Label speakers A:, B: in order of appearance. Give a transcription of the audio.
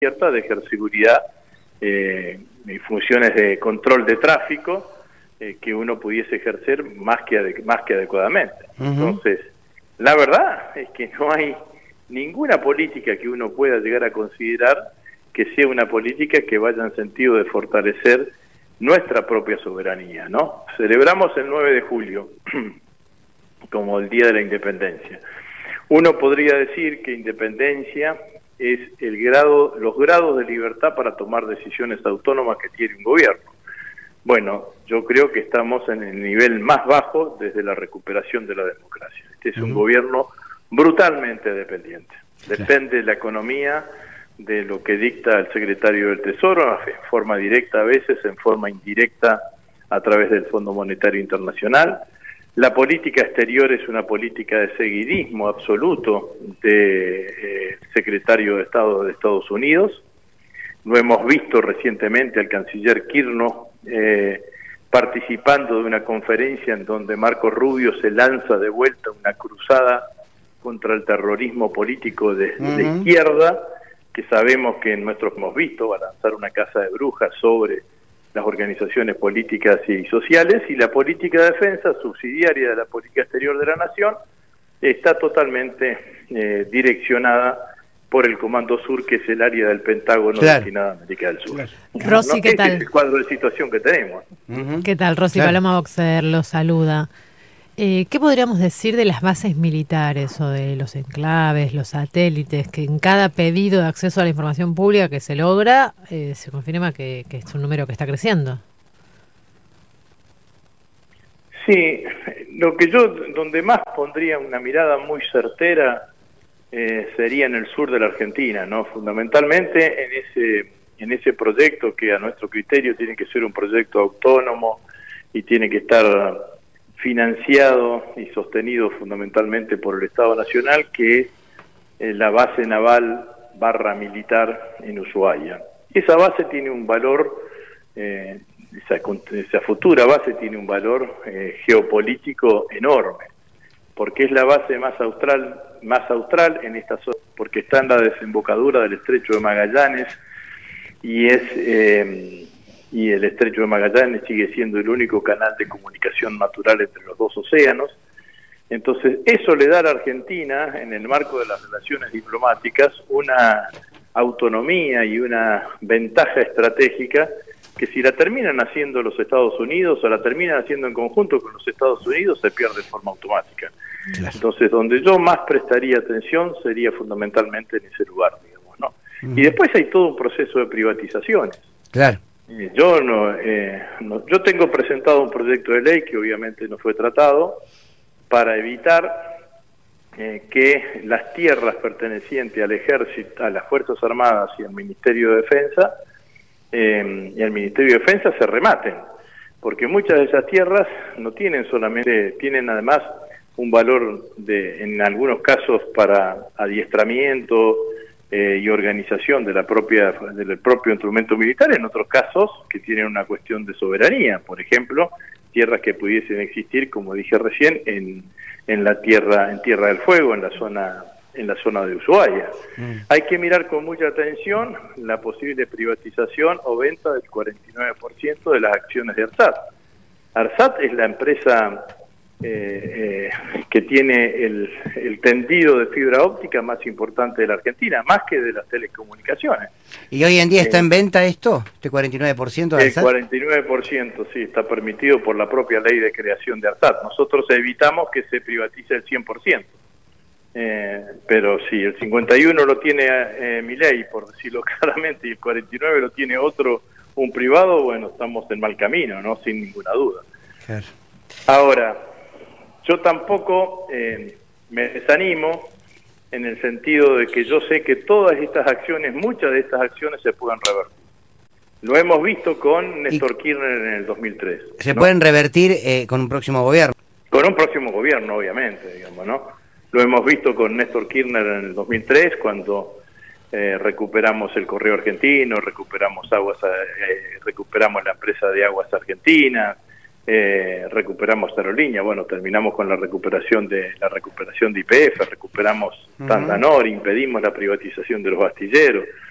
A: de ejercer seguridad y funciones de control de tráfico que uno pudiese ejercer más que adecuadamente. Entonces, la verdad es que no hay ninguna política que uno pueda llegar a considerar que sea una política que vaya en sentido de fortalecer nuestra propia soberanía, ¿no? Celebramos el 9 de julio como el Día de la Independencia. Uno podría decir que independencia es los grados de libertad para tomar decisiones autónomas que tiene un gobierno. Bueno, yo creo que estamos en el nivel más bajo desde la recuperación de la democracia. Este es un gobierno brutalmente dependiente. Depende de la economía, de lo que dicta el secretario del Tesoro, en forma directa a veces, en forma indirecta a través del Fondo Monetario Internacional. La política exterior es una política de seguidismo absoluto del secretario de Estado de Estados Unidos. Lo hemos visto recientemente al canciller Kirchner participando de una conferencia en donde Marco Rubio se lanza de vuelta una cruzada contra el terrorismo político de izquierda, que sabemos que nosotros hemos visto, va a lanzar una caza de brujas sobre las organizaciones políticas y sociales, y la política de defensa, subsidiaria de la política exterior de la nación, está totalmente direccionada por el Comando Sur, que es el área del Pentágono destinada a América del Sur.
B: Rosy, ¿qué tal?
A: Este es el cuadro de situación que tenemos.
B: ¿Qué tal? Rosy Paloma Boxer lo saluda. ¿Qué podríamos decir de las bases militares o de los enclaves, los satélites, que en cada pedido de acceso a la información pública que se logra, se confirma que es un número que está creciendo?
A: Sí, lo que yo, donde más pondría una mirada muy certera, sería en el sur de la Argentina, ¿no? Fundamentalmente en ese proyecto que a nuestro criterio tiene que ser un proyecto autónomo y tiene que estar financiado y sostenido fundamentalmente por el Estado Nacional, que es la base naval /militar en Ushuaia. Esa base tiene un valor, esa futura base tiene un valor geopolítico enorme, porque es la base más austral en esta zona, porque está en la desembocadura del Estrecho de Magallanes, y el Estrecho de Magallanes sigue siendo el único canal de comunicación natural entre los dos océanos. Entonces, eso le da a la Argentina, en el marco de las relaciones diplomáticas, una autonomía y una ventaja estratégica que, si la terminan haciendo los Estados Unidos o la terminan haciendo en conjunto con los Estados Unidos, se pierde de forma automática. Claro. Entonces, donde yo más prestaría atención sería fundamentalmente en ese lugar, digamos, ¿no? Y después hay todo un proceso de privatizaciones.
C: Claro.
A: Yo tengo presentado un proyecto de ley que obviamente no fue tratado para evitar que las tierras pertenecientes al Ejército, a las Fuerzas Armadas y al Ministerio de Defensa se rematen, porque muchas de esas tierras no tienen solamente, tienen además un valor en algunos casos para adiestramiento y organización del propio instrumento militar, en otros casos que tienen una cuestión de soberanía, por ejemplo, tierras que pudiesen existir, como dije recién, en Tierra del Fuego, en la zona de Ushuaia. Hay que mirar con mucha atención la posible privatización o venta del 49% de las acciones de ARSAT. ARSAT es la empresa que tiene el tendido de fibra óptica más importante de la Argentina, más que de las telecomunicaciones.
C: ¿Y hoy en día está en venta esto, este 49% de ARSAT?
A: El 49%, sí, está permitido por la propia ley de creación de ARSAT. Nosotros evitamos que se privatice el 100%. Pero si el 51 lo tiene Milei, por decirlo claramente, y el 49 lo tiene un privado, bueno, estamos en mal camino, ¿no? Sin ninguna duda. Claro. Ahora, yo tampoco me desanimo en el sentido de que yo sé que todas estas acciones, muchas de estas acciones se pueden revertir. Lo hemos visto con Néstor Kirchner en el 2003.
C: ¿Se pueden revertir con un próximo gobierno?
A: Con un próximo gobierno, obviamente, digamos, ¿no? Lo hemos visto con Néstor Kirchner en el 2003, cuando recuperamos el Correo Argentino, recuperamos la empresa de Aguas Argentinas, recuperamos Aerolínea, bueno, terminamos con la recuperación de YPF, recuperamos Tandanor, impedimos la privatización de los astilleros.